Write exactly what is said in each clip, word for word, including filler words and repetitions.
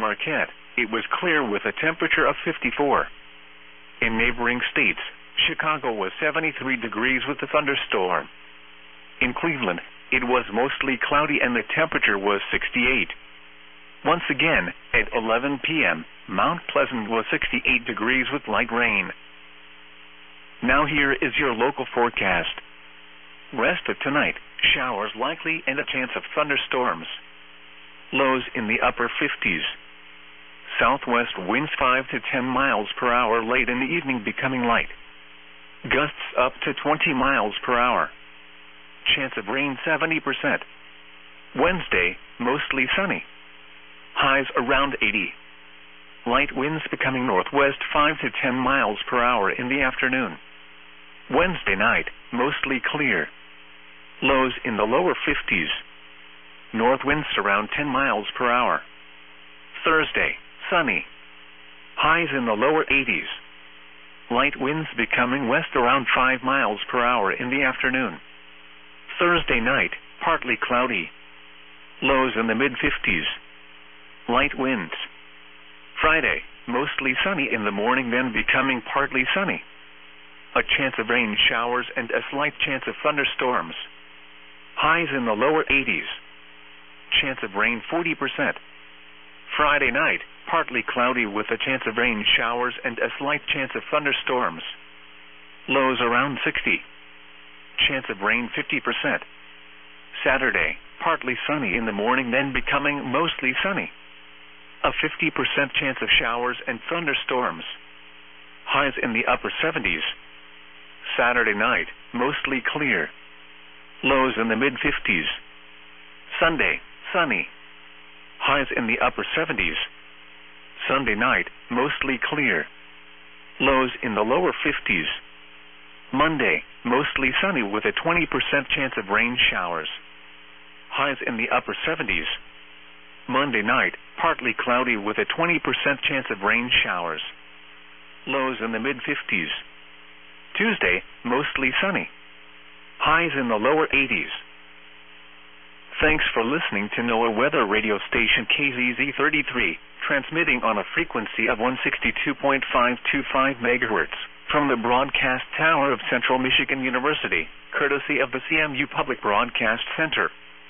Marquette, it was clear with a temperature of fifty-four. In neighboring states, Chicago was seventy-three degrees with a thunderstorm. In Cleveland, it was mostly cloudy and the temperature was sixty-eight. Once again, at eleven p m, Mount Pleasant was sixty-eight degrees with light rain. Now here is your local forecast. Rest of tonight, showers likely and a chance of thunderstorms. Lows in the upper fifties. Southwest winds five to ten miles per hour late in the evening, becoming light. Gusts up to twenty miles per hour. Chance of rain seventy percent. Wednesday, mostly sunny. Highs around eighty. Light winds becoming northwest five to ten miles per hour in the afternoon. Wednesday night, mostly clear. Lows in the lower fifties. North winds around ten miles per hour. Thursday, sunny. Highs in the lower eighties. Light winds becoming west around five miles per hour in the afternoon. Thursday night, partly cloudy. Lows in the mid-fifties. Light winds. Friday, mostly sunny in the morning, then becoming partly sunny. A chance of rain showers and a slight chance of thunderstorms. Highs in the lower eighties. Chance of rain forty percent. Friday night, partly cloudy with a chance of rain showers and a slight chance of thunderstorms. Lows around sixty. Chance of rain fifty percent. Saturday, partly sunny in the morning, then becoming mostly sunny. A fifty percent chance of showers and thunderstorms. Highs in the upper seventies. Saturday night, mostly clear. Lows in the mid-fifties. Sunday, sunny. Highs in the upper seventies. Sunday night, mostly clear. Lows in the lower fifties. Monday, mostly sunny with a twenty percent chance of rain showers. Highs in the upper seventies. Monday night, partly cloudy with a twenty percent chance of rain showers. Lows in the mid-fifties. Tuesday, mostly sunny. Highs in the lower eighties. Thanks for listening to NOAA Weather Radio Station K Z Z thirty-three, transmitting on a frequency of one sixty-two point five two five megahertz from the broadcast tower of Central Michigan University, courtesy of the C M U Public Broadcast Center.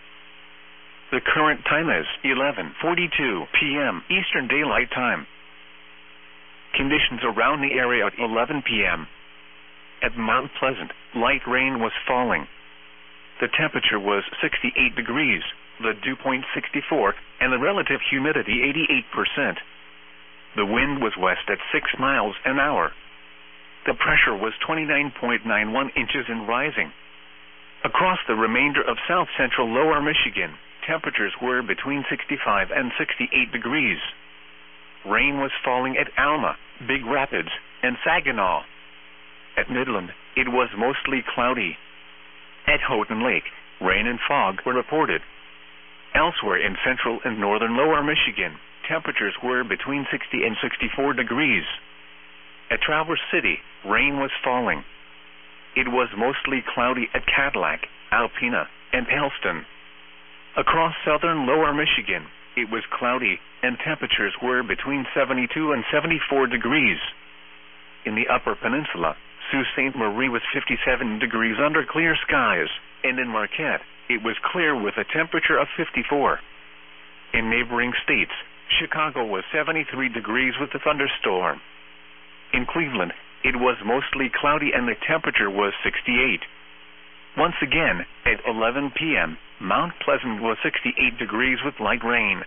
The current time is eleven forty-two p m Eastern Daylight Time. Conditions around the area at eleven p m At Mount Pleasant, light rain was falling. The temperature was sixty-eight degrees, the dew point sixty-four, and the relative humidity eighty-eight percent. The wind was west at six miles an hour. The pressure was twenty-nine point nine one inches and rising. Across the remainder of south-central lower Michigan, temperatures were between sixty-five and sixty-eight degrees. Rain was falling at Alma, Big Rapids, and Saginaw. At Midland, it was mostly cloudy. At Houghton Lake, rain and fog were reported. Elsewhere in central and northern lower Michigan, temperatures were between sixty and sixty-four degrees. At Traverse City, rain was falling. It was mostly cloudy at Cadillac, Alpena, and Helston. Across southern lower Michigan, it was cloudy, and temperatures were between seventy-two and seventy-four degrees. In the Upper Peninsula, Sault Ste. Marie was fifty-seven degrees under clear skies, and in Marquette, it was clear with a temperature of fifty-four. In neighboring states, Chicago was seventy-three degrees with a thunderstorm. In Cleveland, it was mostly cloudy and the temperature was sixty-eight. Once again, at eleven p m, Mount Pleasant was sixty-eight degrees with light rain.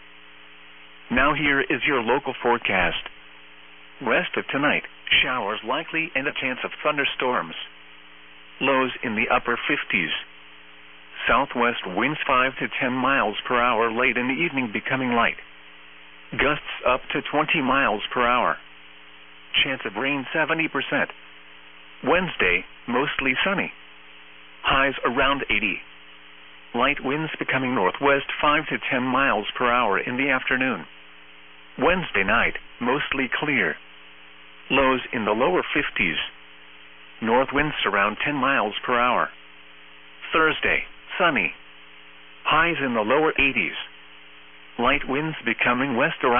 Now here is your local forecast. Rest of tonight, showers likely and a chance of thunderstorms. Lows in the upper fifties. Southwest winds five to ten miles per hour late in the evening, becoming light. Gusts up to twenty miles per hour. Chance of rain seventy percent. Wednesday, mostly sunny. Highs around eighty. Light winds becoming northwest five to ten miles per hour in the afternoon. Wednesday night, mostly clear. Lows in the lower fifties. North winds around ten miles per hour. Thursday, sunny. Highs in the lower eighties. Light winds becoming west around